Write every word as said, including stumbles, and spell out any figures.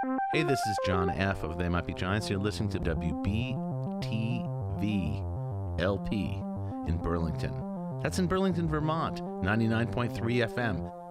Hey, this is John F. of They Might Be Giants. You're listening to W B T V L P in Burlington. That's in Burlington, Vermont, ninety-nine point three F M.